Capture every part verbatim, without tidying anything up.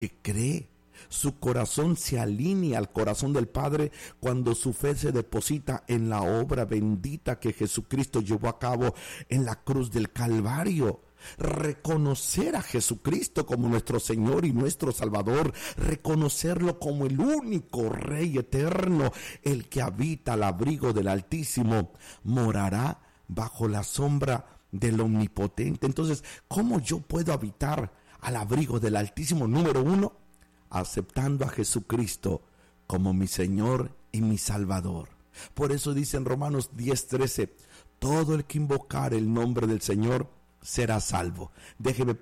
que cree. Su corazón se alinea al corazón del Padre cuando su fe se deposita en la obra bendita que Jesucristo llevó a cabo en la cruz del Calvario. Reconocer a Jesucristo como nuestro Señor y nuestro Salvador, reconocerlo como el único Rey eterno, el que habita al abrigo del Altísimo, morará bajo la sombra del Omnipotente. Entonces, ¿cómo yo puedo habitar al abrigo del Altísimo? Número uno, aceptando a Jesucristo como mi Señor y mi Salvador. Por eso dice en Romanos diez trece, todo el que invocar el nombre del Señor será salvo. Déjeme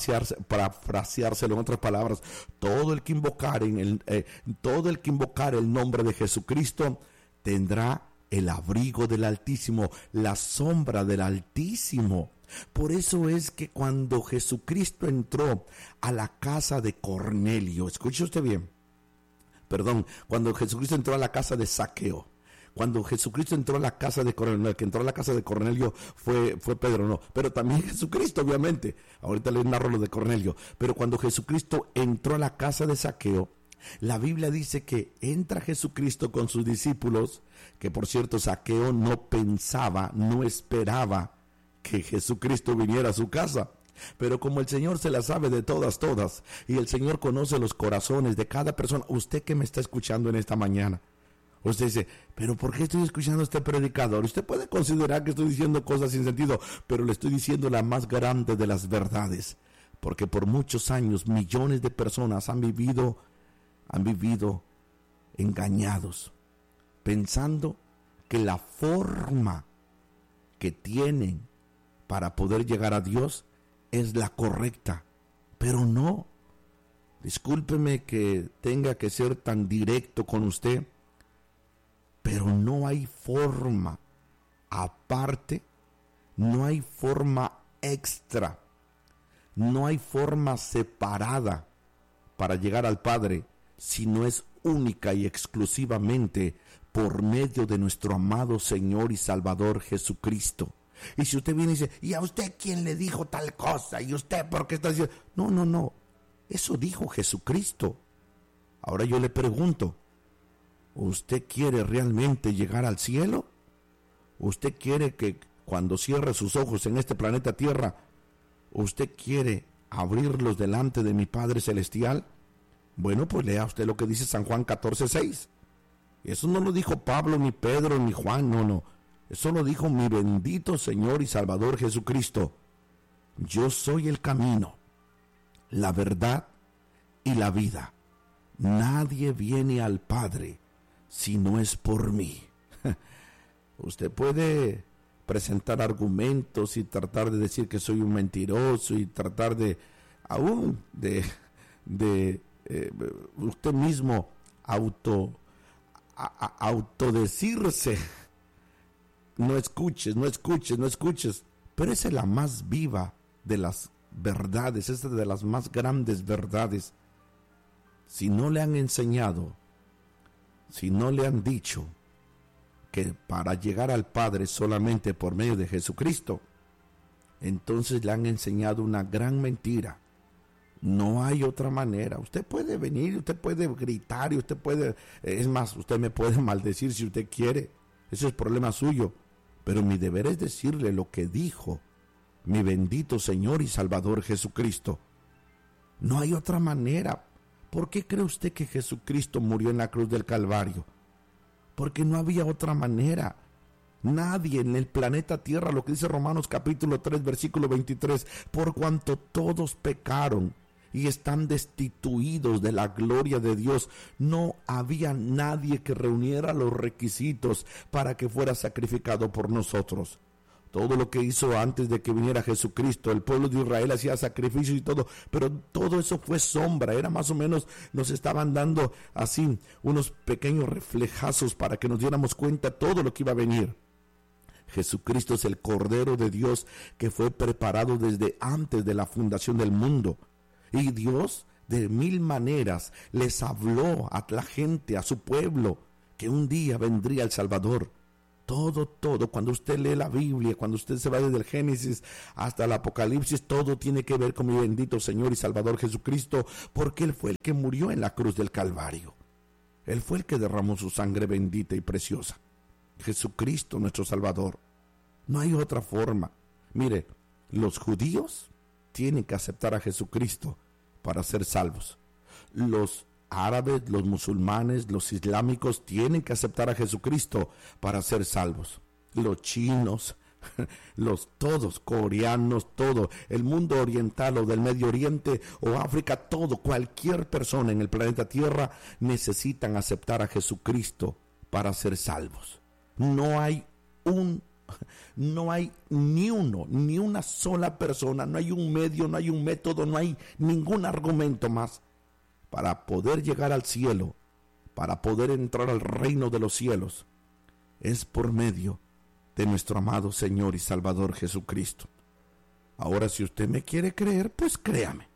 parafraseárselo en otras palabras, todo el que invocar en el, eh, todo el que invocar el nombre de Jesucristo tendrá el abrigo del Altísimo, la sombra del Altísimo. Por eso es que cuando Jesucristo entró a la casa de Cornelio, escuche usted bien, perdón, cuando Jesucristo entró a la casa de Zaqueo, cuando Jesucristo entró a la casa de Cornelio, el que entró a la casa de Cornelio fue, fue Pedro, no, pero también Jesucristo, obviamente, ahorita les narro lo de Cornelio, pero cuando Jesucristo entró a la casa de Zaqueo, la Biblia dice que entra Jesucristo con sus discípulos, que por cierto Zaqueo no pensaba, no esperaba que Jesucristo viniera a su casa, pero como el Señor se la sabe de todas, todas, y el Señor conoce los corazones de cada persona, usted que me está escuchando en esta mañana, usted dice, pero ¿por qué estoy escuchando a este predicador? Usted puede considerar que estoy diciendo cosas sin sentido, pero le estoy diciendo la más grande de las verdades, porque por muchos años millones de personas han vivido, han vivido engañados, pensando que la forma que tienen para poder llegar a Dios es la correcta, pero no. Discúlpeme que tenga que ser tan directo con usted, pero no hay forma aparte, no hay forma extra, no hay forma separada para llegar al Padre, si no es única y exclusivamente por medio de nuestro amado Señor y Salvador Jesucristo. Y si usted viene y dice, ¿y a usted quién le dijo tal cosa? ¿Y usted por qué está diciendo? No, no, no, eso dijo Jesucristo. Ahora yo le pregunto, ¿usted quiere realmente llegar al cielo? ¿Usted quiere que cuando cierre sus ojos en este planeta Tierra, usted quiere abrirlos delante de mi Padre Celestial? Bueno, pues lea usted lo que dice San Juan catorce seis. Eso no lo dijo Pablo, ni Pedro, ni Juan, no, no. Eso lo dijo mi bendito Señor y Salvador Jesucristo. Yo soy el camino, la verdad y la vida. Nadie viene al Padre si no es por mí. Usted puede presentar argumentos y tratar de decir que soy un mentiroso y tratar de, aún, de, de eh, usted mismo auto, a, a, autodecirse. No escuches, no escuches, no escuches. Pero esa es la más viva de las verdades, esa es de las más grandes verdades. Si no le han enseñado, si no le han dicho que para llegar al Padre solamente por medio de Jesucristo, entonces le han enseñado una gran mentira. No hay otra manera. Usted puede venir, usted puede gritar y usted puede, es más, usted me puede maldecir si usted quiere. Ese es problema suyo. Pero mi deber es decirle lo que dijo mi bendito Señor y Salvador Jesucristo. No hay otra manera. ¿Por qué cree usted que Jesucristo murió en la cruz del Calvario? Porque no había otra manera. Nadie en el planeta Tierra, lo que dice Romanos capítulo tres, versículo veintitrés, por cuanto todos pecaron y están destituidos de la gloria de Dios, no había nadie que reuniera los requisitos para que fuera sacrificado por nosotros. Todo lo que hizo antes de que viniera Jesucristo, el pueblo de Israel hacía sacrificios y todo, pero todo eso fue sombra, era más o menos, nos estaban dando así unos pequeños reflejazos para que nos diéramos cuenta de todo lo que iba a venir. Jesucristo es el Cordero de Dios que fue preparado desde antes de la fundación del mundo. Y Dios de mil maneras les habló a la gente, a su pueblo, que un día vendría el Salvador. Todo, todo, cuando usted lee la Biblia, cuando usted se va desde el Génesis hasta el Apocalipsis, todo tiene que ver con mi bendito Señor y Salvador Jesucristo, porque Él fue el que murió en la cruz del Calvario. Él fue el que derramó su sangre bendita y preciosa. Jesucristo, nuestro Salvador. No hay otra forma. Mire, los judíos tienen que aceptar a Jesucristo para ser salvos. Los árabes, los musulmanes, los islámicos tienen que aceptar a Jesucristo para ser salvos. Los chinos, los todos, coreanos, todo, el mundo oriental o del Medio Oriente o África, todo, cualquier persona en el planeta Tierra necesitan aceptar a Jesucristo para ser salvos. No hay un, no hay ni uno, ni una sola persona, no hay un medio, no hay un método, no hay ningún argumento más para poder llegar al cielo, para poder entrar al reino de los cielos. Es por medio de nuestro amado Señor y Salvador Jesucristo. Ahora, si usted me quiere creer, pues créame.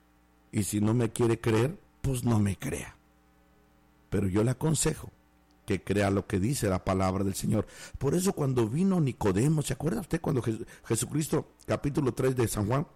Y si no me quiere creer, pues no me crea. Pero yo le aconsejo que crea lo que dice la palabra del Señor. Por eso cuando vino Nicodemo, ¿se acuerda usted cuando Jes- Jesucristo, capítulo tres de San Juan?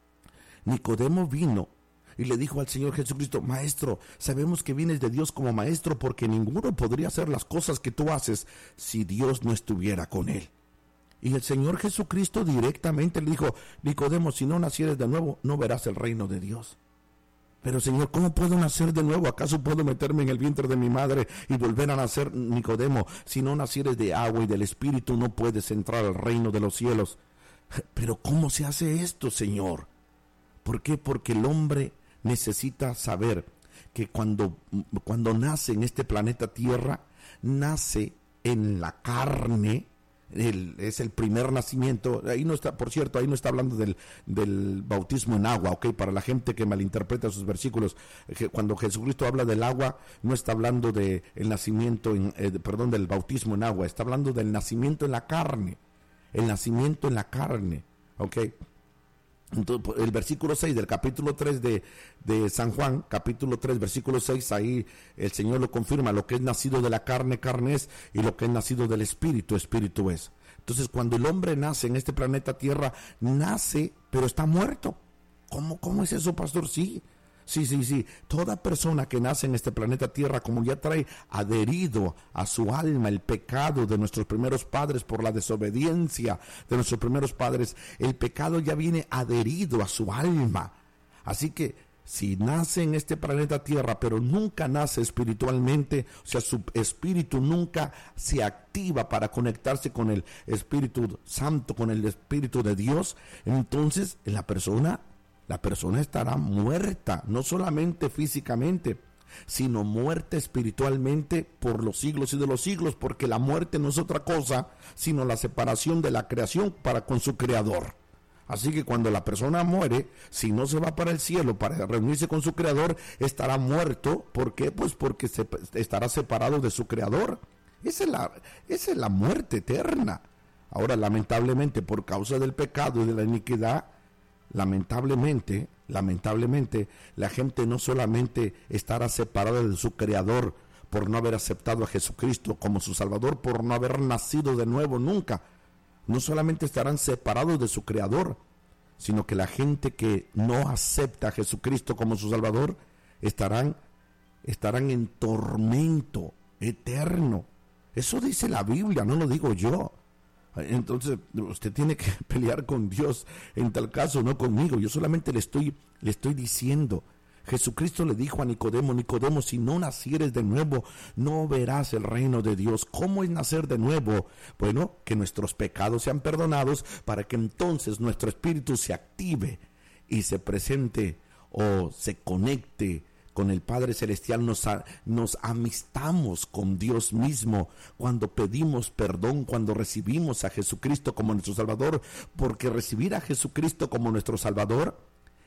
Nicodemo vino y le dijo al Señor Jesucristo: Maestro, sabemos que vienes de Dios como maestro, porque ninguno podría hacer las cosas que tú haces si Dios no estuviera con él. Y el Señor Jesucristo directamente le dijo: Nicodemo, si no nacieres de nuevo, no verás el reino de Dios. Pero Señor, ¿cómo puedo nacer de nuevo? ¿Acaso puedo meterme en el vientre de mi madre y volver a nacer? Nicodemo, si no nacieres de agua y del Espíritu, no puedes entrar al reino de los cielos. Pero ¿cómo se hace esto, Señor? ¿Por qué? Porque el hombre necesita saber que cuando, cuando nace en este planeta Tierra, nace en la carne. El, es el primer nacimiento. Ahí no está, por cierto, ahí no está hablando del, del bautismo en agua, ok, para la gente que malinterpreta sus versículos, que cuando Jesucristo habla del agua, no está hablando del nacimiento, en, eh, perdón, del bautismo en agua, está hablando del nacimiento en la carne, el nacimiento en la carne, ok. Entonces, el versículo seis del capítulo tres de, de San Juan, capítulo tres, versículo seis, ahí el Señor lo confirma: lo que es nacido de la carne, carne es, y lo que es nacido del Espíritu, Espíritu es. Entonces, cuando el hombre nace en este planeta Tierra, nace, pero está muerto. ¿Cómo, cómo es eso, pastor? Sí, sí, sí, sí. Toda persona que nace en este planeta Tierra, como ya trae adherido a su alma el pecado de nuestros primeros padres por la desobediencia de nuestros primeros padres, el pecado ya viene adherido a su alma. Así que si nace en este planeta Tierra, pero nunca nace espiritualmente, o sea, su espíritu nunca se activa para conectarse con el Espíritu Santo, con el Espíritu de Dios, entonces la persona La persona estará muerta, no solamente físicamente, sino muerta espiritualmente por los siglos y de los siglos, porque la muerte no es otra cosa sino la separación de la creación para con su creador. Así que cuando la persona muere, si no se va para el cielo para reunirse con su creador, estará muerto. ¿Por qué? Pues porque se, estará separado de su creador. Esa es la, esa es la muerte eterna. Ahora, lamentablemente, por causa del pecado y de la iniquidad, Lamentablemente, lamentablemente, la gente no solamente estará separada de su Creador por no haber aceptado a Jesucristo como su Salvador, por no haber nacido de nuevo nunca. No solamente estarán separados de su Creador, sino que la gente que no acepta a Jesucristo como su Salvador estarán, estarán en tormento eterno. Eso dice la Biblia, no lo digo yo. Entonces usted tiene que pelear con Dios en tal caso, no conmigo. Yo solamente le estoy, le estoy diciendo. Jesucristo le dijo a Nicodemo: Nicodemo, si no nacieres de nuevo, no verás el reino de Dios. ¿Cómo es nacer de nuevo? Bueno, que nuestros pecados sean perdonados para que entonces nuestro espíritu se active y se presente o se conecte con el Padre Celestial. Nos, nos amistamos con Dios mismo cuando pedimos perdón, cuando recibimos a Jesucristo como nuestro Salvador, porque recibir a Jesucristo como nuestro Salvador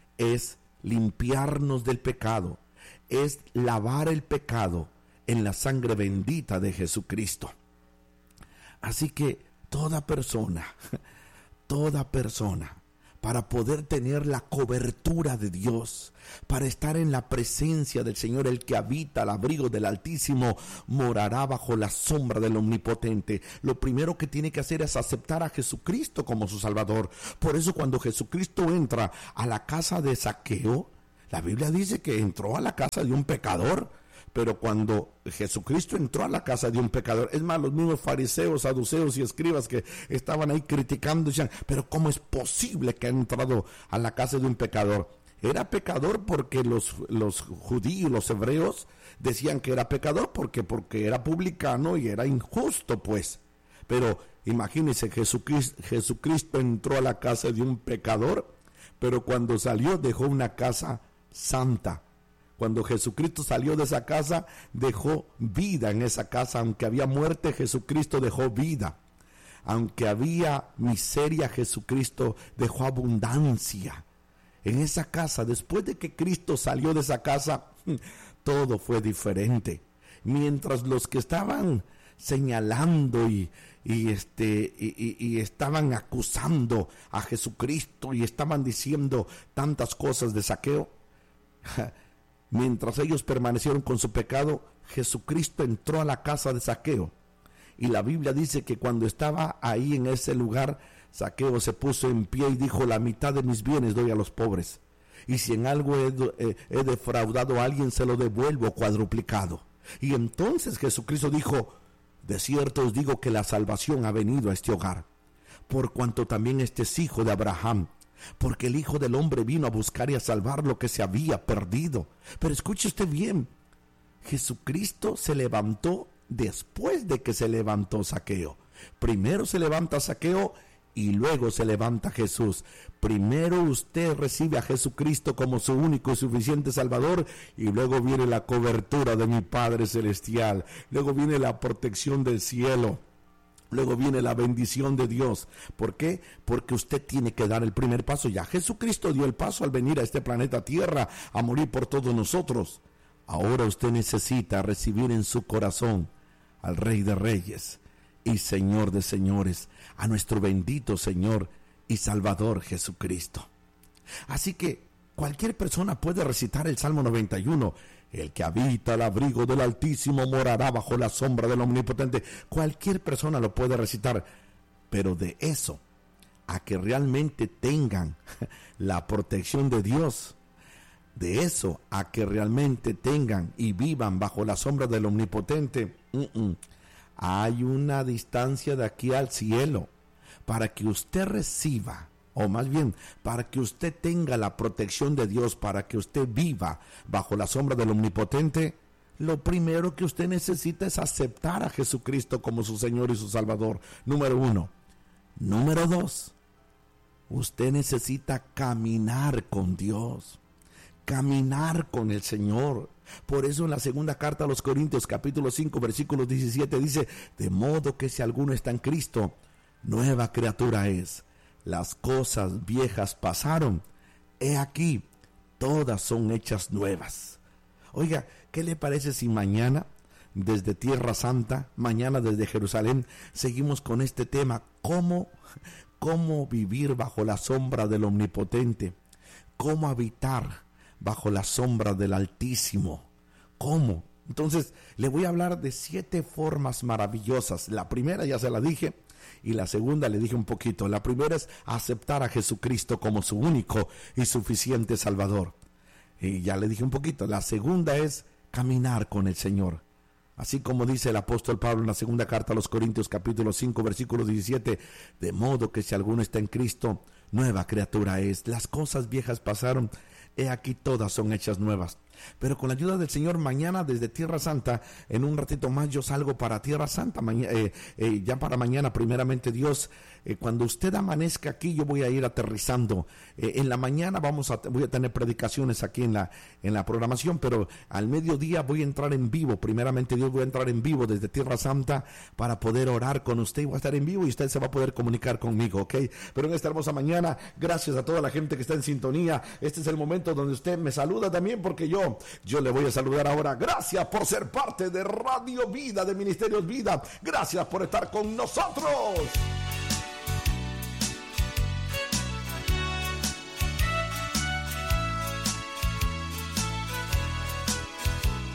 es limpiarnos del pecado, es lavar el pecado en la sangre bendita de Jesucristo. Así que toda persona, toda persona para poder tener la cobertura de Dios, para estar en la presencia del Señor. El que habita al abrigo del Altísimo morará bajo la sombra del Omnipotente. Lo primero que tiene que hacer es aceptar a Jesucristo como su Salvador. Por eso cuando Jesucristo entra a la casa de Zaqueo, la Biblia dice que entró a la casa de un pecador. Pero cuando Jesucristo entró a la casa de un pecador, es más, los mismos fariseos, saduceos y escribas que estaban ahí criticando, decían, pero ¿cómo es posible que ha entrado a la casa de un pecador? Era pecador porque los, los judíos, los hebreos, decían que era pecador porque, porque era publicano y era injusto, pues. Pero imagínense, Jesucristo, Jesucristo entró a la casa de un pecador, pero cuando salió dejó una casa santa. Cuando Jesucristo salió de esa casa, dejó vida en esa casa. Aunque había muerte, Jesucristo dejó vida. Aunque había miseria, Jesucristo dejó abundancia. En esa casa, después de que Cristo salió de esa casa, todo fue diferente. Mientras los que estaban señalando y, y, este, y, y, y estaban acusando a Jesucristo y estaban diciendo tantas cosas de Zaqueo, mientras ellos permanecieron con su pecado, Jesucristo entró a la casa de Zaqueo. Y la Biblia dice que cuando estaba ahí en ese lugar, Zaqueo se puso en pie y dijo, la mitad de mis bienes doy a los pobres. Y si en algo he, he, he defraudado a alguien, se lo devuelvo cuadruplicado. Y entonces Jesucristo dijo, de cierto os digo que la salvación ha venido a este hogar, por cuanto también este es hijo de Abraham. Porque el Hijo del Hombre vino a buscar y a salvar lo que se había perdido. Pero escuche usted bien, Jesucristo se levantó después de que se levantó Zaqueo. Primero se levanta Zaqueo y luego se levanta Jesús. Primero usted recibe a Jesucristo como su único y suficiente Salvador, y luego viene la cobertura de mi Padre Celestial. Luego viene la protección del cielo. Luego viene la bendición de Dios. ¿Por qué? Porque usted tiene que dar el primer paso. Ya Jesucristo dio el paso al venir a este planeta Tierra a morir por todos nosotros. Ahora usted necesita recibir en su corazón al Rey de Reyes y Señor de Señores, a nuestro bendito Señor y Salvador Jesucristo. Así que cualquier persona puede recitar el Salmo noventa y uno. El que habita al abrigo del Altísimo morará bajo la sombra del Omnipotente. Cualquier persona lo puede recitar, pero de eso a que realmente tengan la protección de Dios, de eso a que realmente tengan y vivan bajo la sombra del Omnipotente, uh-uh. hay una distancia de aquí al cielo. Para que usted reciba, o más bien, para que usted tenga la protección de Dios, para que usted viva bajo la sombra del Omnipotente, lo primero que usted necesita es aceptar a Jesucristo como su Señor y su Salvador. Número uno. Número dos, usted necesita caminar con Dios, caminar con el Señor. Por eso en la segunda carta a los Corintios, capítulo cinco, versículo diecisiete, dice, de modo que si alguno está en Cristo, nueva criatura es. Las cosas viejas pasaron, he aquí, todas son hechas nuevas. Oiga, ¿qué le parece si mañana, desde Tierra Santa, mañana desde Jerusalén, seguimos con este tema? ¿Cómo, cómo vivir bajo la sombra del Omnipotente? ¿Cómo habitar bajo la sombra del Altísimo? ¿Cómo? Entonces, le voy a hablar de siete formas maravillosas. La primera ya se la dije, y la segunda le dije un poquito. La primera es aceptar a Jesucristo como su único y suficiente Salvador. Y ya le dije un poquito. La segunda es caminar con el Señor. Así como dice el apóstol Pablo en la segunda carta a los Corintios, capítulo cinco, versículo diecisiete, de modo que si alguno está en Cristo, nueva criatura es. Las cosas viejas pasaron, he aquí todas son hechas nuevas. Pero con la ayuda del Señor, mañana desde Tierra Santa, en un ratito más yo salgo para Tierra Santa, maña, eh, eh, ya para mañana, primeramente Dios, eh, cuando usted amanezca aquí, yo voy a ir aterrizando. Eh, en la mañana vamos a, voy a tener predicaciones aquí en la, en la programación, pero al mediodía voy a entrar en vivo, primeramente Dios, voy a entrar en vivo desde Tierra Santa para poder orar con usted. Voy a estar en vivo y usted se va a poder comunicar conmigo, ¿ok? Pero en esta hermosa mañana, gracias a toda la gente que está en sintonía. Este es el momento donde usted me saluda también, porque yo Yo le voy a saludar ahora. Gracias por ser parte de Radio Vida, de Ministerios Vida. Gracias por estar con nosotros.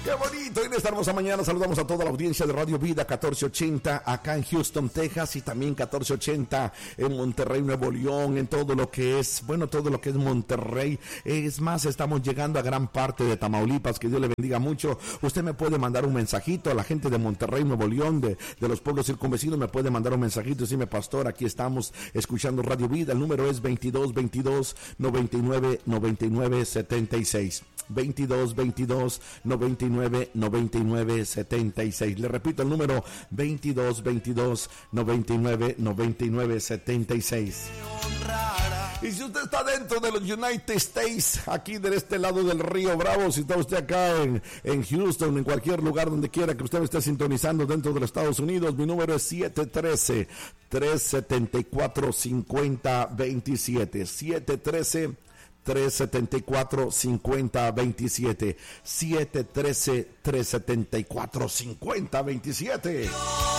Qué bonito, en esta hermosa mañana saludamos a toda la audiencia de Radio Vida catorce ochenta acá en Houston, Texas, y también catorce ochenta en Monterrey, Nuevo León, en todo lo que es, bueno, todo lo que es Monterrey. Es más, estamos llegando a gran parte de Tamaulipas, que Dios le bendiga mucho. Usted me puede mandar un mensajito a la gente de Monterrey, Nuevo León, de, de los pueblos circunvecinos, me puede mandar un mensajito y decirme, pastor, aquí estamos escuchando Radio Vida. El número es veintidós veintidós noventa y nueve noventa y nueve setenta y seis. veintidós veintidós noventa y nueve noventa y nueve setenta y seis. Le repito el número veintidós veintidós noventa y nueve noventa y nueve setenta y seis. Y si usted está dentro de los United States, aquí de este lado del río Bravo, si está usted acá en, en Houston, en cualquier lugar donde quiera que usted me esté sintonizando dentro de los Estados Unidos, mi número es siete uno tres, tres siete cuatro, cinco cero dos siete. siete uno tres, tres siete cuatro, cinco cero dos siete. siete uno tres, tres siete cuatro, cinco cero dos siete.